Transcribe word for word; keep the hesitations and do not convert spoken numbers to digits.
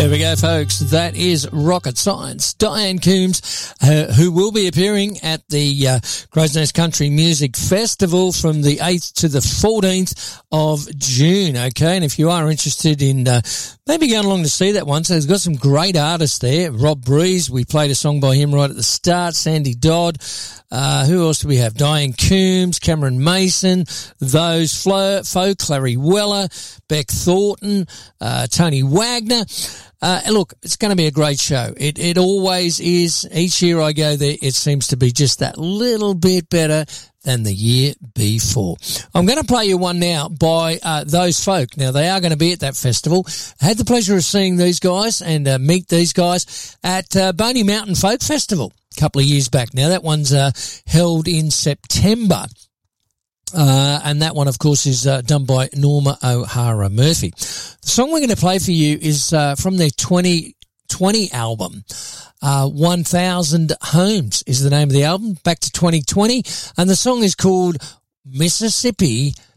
There we go, folks. That is Rocket Science. Diane Coombs, uh, who will be appearing at the uh, Crows Nest Country Music Festival from the eighth to the fourteenth of June, okay? And if you are interested in uh, maybe going along to see that one, so there's got some great artists there. Rob Breeze, we played a song by him right at the start. Sandy Dodd. Uh, who else do we have? Diane Coombs, Cameron Mason, those Flo, Fo, Clary Weller, Beck Thornton, uh, Tony Wagner. Uh, look, it's going to be a great show. It, it always is. Each year I go there, it seems to be just that little bit better than the year before. I'm going to play you one now by uh, those folk. Now, they are going to be at that festival. I had the pleasure of seeing these guys and uh, meet these guys at uh, Boney Mountain Folk Festival a couple of years back. Now, that one's uh, held in September. Uh, and that one, of course, is uh, done by Norma O'Hara Murphy. The song we're going to play for you is uh, from their twenty twenty album. Uh, one thousand Homes is the name of the album, back to twenty twenty. And the song is called Mississippi